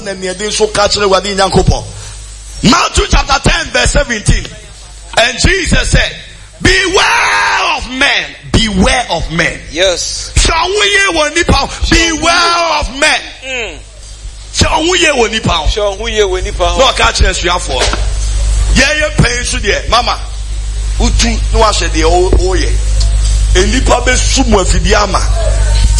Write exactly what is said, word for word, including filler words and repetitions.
Matthew chapter ten verse seventeen. And Jesus said, beware of men. Beware of men. Yes. Beware of men. Mm. No, catch us for. Yeah, yeah, pay so there, Mama. Utu no I said the oh oh yeah. Enipa be sumu afidiama.